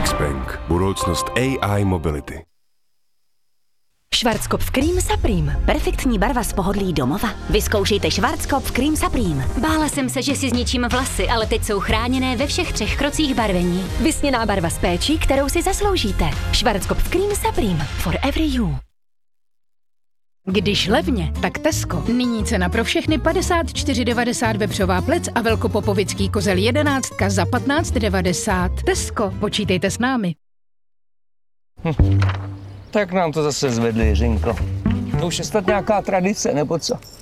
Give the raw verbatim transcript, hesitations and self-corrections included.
Xpeng. Budoucnost A I mobility. Schwarzkopf Cream Supreme. Perfektní barva z pohodlí domova. Vyzkoušejte Schwarzkopf Cream Supreme. Bála jsem se, že si zničím vlasy, ale teď jsou chráněné ve všech třech krocích barvení. Vysněná barva z péčí, kterou si zasloužíte. Schwarzkopf Cream Supreme. For every you. Když levně, tak Tesco. Nyní cena pro všechny padesát čtyři devadesát vepřová plec a velkopopovický kozel jedenáctka za patnáct devadesát. Tesco, počítejte s námi. Hm. Tak nám to zase zvedli, Jiřinko. To už je snad nějaká tradice, nebo co?